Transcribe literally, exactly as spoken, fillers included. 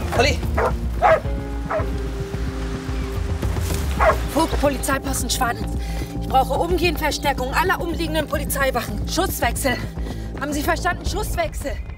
Olli! Vogt, Polizeiposten Schwadens. Ich brauche umgehend Verstärkung aller umliegenden Polizeiwachen. Schusswechsel. Haben Sie verstanden? Schusswechsel.